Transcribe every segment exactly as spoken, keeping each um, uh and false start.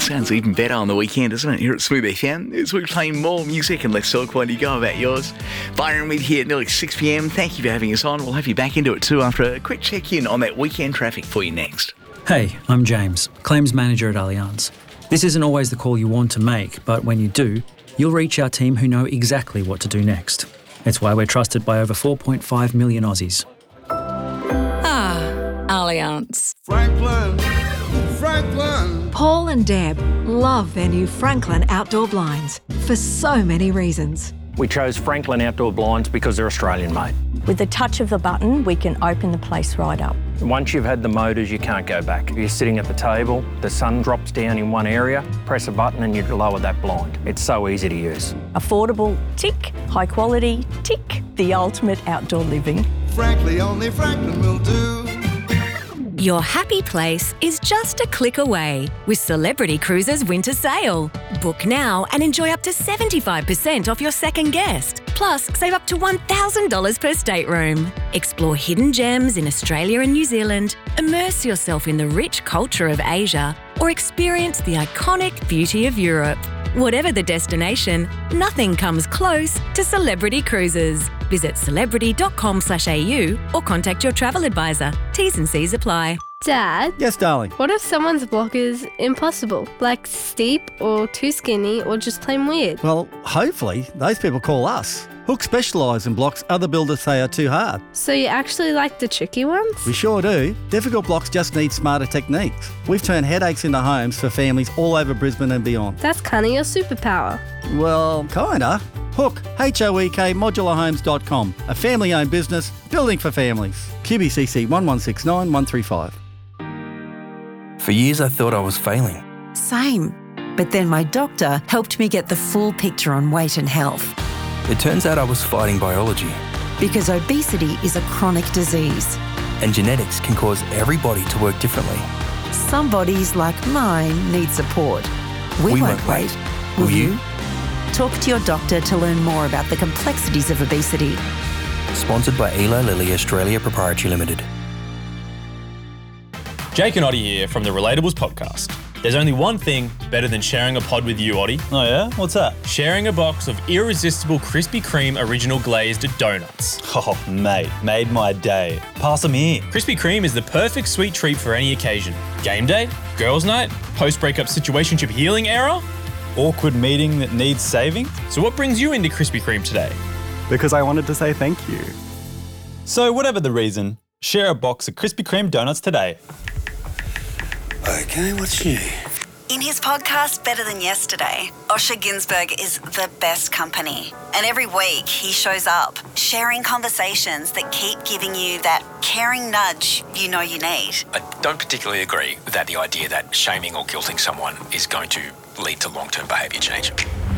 sounds even better on the weekend, doesn't it? Here at Smooth F M, as we're playing more music and less talk. While you go about yours, Byron Mead here at nearly six p.m. Thank you for having us on. We'll have you back into it too after a quick check-in on that weekend traffic for you next. Hey, I'm James, Claims Manager at Allianz. This isn't always the call you want to make, but when you do, you'll reach our team who know exactly what to do next. It's why we're trusted by over four point five million Aussies. Ah, Allianz. Franklin, Franklin. Paul and Deb love their new Franklin outdoor blinds for so many reasons. We chose Franklin outdoor blinds because they're Australian made. With the touch of the button, we can open the place right up. Once you've had the motors, you can't go back. You're sitting at the table, the sun drops down in one area, press a button and you lower that blind. It's so easy to use. Affordable, tick. High quality, tick. The ultimate outdoor living. Frankly, only Franklin will do. Your happy place is just a click away with Celebrity Cruises Winter Sale. Book now and enjoy up to seventy-five percent off your second guest. Plus, save up to one thousand dollars per stateroom. Explore hidden gems in Australia and New Zealand, immerse yourself in the rich culture of Asia, or experience the iconic beauty of Europe. Whatever the destination, nothing comes close to Celebrity Cruises. Visit celebrity.com slash au or contact your travel advisor. T's and C's apply. Dad? Yes, darling? What if someone's block is impossible, like steep or too skinny or just plain weird? Well, hopefully those people call us. Hook specialise in blocks other builders say are too hard. So you actually like the tricky ones? We sure do. Difficult blocks just need smarter techniques. We've turned headaches into homes for families all over Brisbane and beyond. That's kind of your superpower. Well, kinda. Hook, H O E K, modular homes dot com. A family-owned business, building for families. Q B C C one one six nine one three five. For years I thought I was failing. Same. But then my doctor helped me get the full picture on weight and health. It turns out I was fighting biology. Because obesity is a chronic disease. And genetics can cause every body to work differently. Some bodies, like mine, need support. We, we won't, won't wait. wait. Will, Will you? you? Talk to your doctor to learn more about the complexities of obesity. Sponsored by Eli Lilly Australia Proprietary Limited. Jake and Oddie here from the Relatables podcast. There's only one thing better than sharing a pod with you, Oddie. Oh yeah? What's that? Sharing a box of irresistible Krispy Kreme original glazed donuts. Oh, mate, made my day. Pass them here. Krispy Kreme is the perfect sweet treat for any occasion. Game day, girls' night, post-breakup situationship healing era, awkward meeting that needs saving. So what brings you into Krispy Kreme today? Because I wanted to say thank you. So whatever the reason, share a box of Krispy Kreme donuts today. Okay, what's new? In his podcast, Better Than Yesterday, Osher Günsberg is the best company. And every week he shows up, sharing conversations that keep giving you that caring nudge you know you need. I don't particularly agree with that, the idea that shaming or guilting someone is going to lead to long-term behaviour change.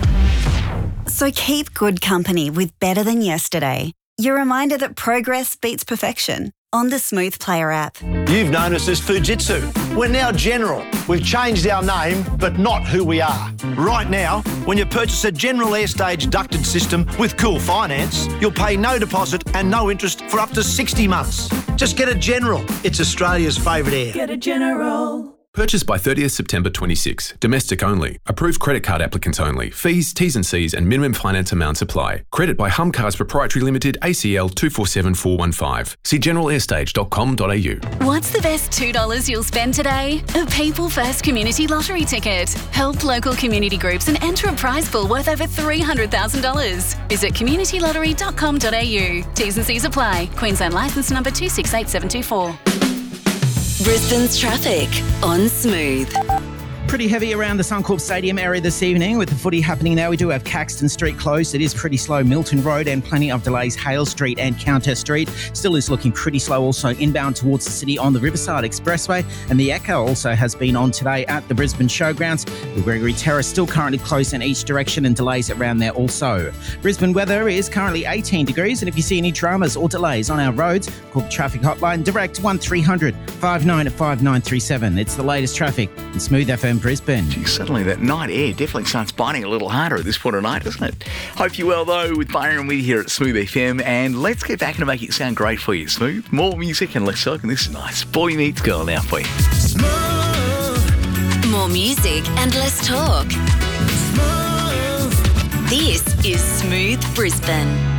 So keep good company with Better Than Yesterday. Your reminder that progress beats perfection on the Smooth Player app. You've known us as Fujitsu. We're now General. We've changed our name, but not who we are. Right now, when you purchase a General Airstage ducted system with Cool Finance, you'll pay no deposit and no interest for up to sixty months. Just get a General. It's Australia's favourite air. Get a General. Purchased by thirtieth September twenty-six. Domestic only. Approved credit card applicants only. Fees, T's and C's and minimum finance amounts apply. Credit by Humcars Proprietary Limited, A C L two four seven four one five. See general airstage dot com dot a u. What's the best two dollars you'll spend today? A People First Community Lottery ticket. Help local community groups and enter a prize pool worth over three hundred thousand dollars. Visit community lottery dot com dot a u. T's and C's apply. Queensland licence number two six eight seven two four. Brisbane's traffic on Smooth. Pretty heavy around the Suncorp Stadium area this evening with the footy happening now. We do have Caxton Street closed. It is pretty slow. Milton Road and plenty of delays. Hale Street and Counter Street still is looking pretty slow. Also inbound towards the city on the Riverside Expressway. And the Echo also has been on today at the Brisbane Showgrounds. The Gregory Terrace still currently closed in each direction and delays around there also. Brisbane weather is currently eighteen degrees. And if you see any dramas or delays on our roads, call the traffic hotline direct one three hundred five nine five nine three seven. It's the latest traffic in Smooth F M Brisbane. Gee, suddenly that night air definitely starts biting a little harder at this point of night, doesn't it? Hope you're well, though, with Byron and we here at Smooth F M. And let's get back and make it sound great for you, Smooth. More music and less talk. And this is nice. Boy Meets Girl now for you. More music and less talk. This is Smooth Brisbane.